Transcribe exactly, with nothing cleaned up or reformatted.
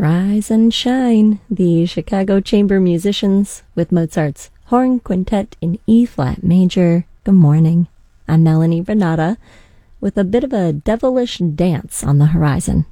Rise and shine, the Chicago Chamber Musicians with Mozart's Horn Quintet in E-flat major. Good morning. I'm Melanie Renata with a bit of a devilish dance on the horizon.